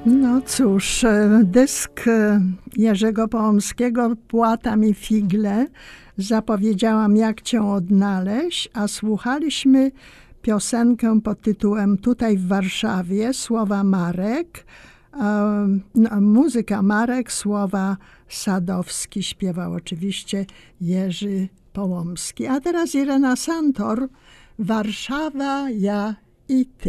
No cóż, dysk Jerzego Połomskiego „Płata mi figle”. Zapowiedziałam, jak cię odnaleźć, a słuchaliśmy piosenkę pod tytułem „Tutaj w Warszawie”, słowa Marek, muzyka Marek, słowa Sadowski, śpiewał oczywiście Jerzy Połomski. A teraz Irena Santor, „Warszawa, ja i ty”.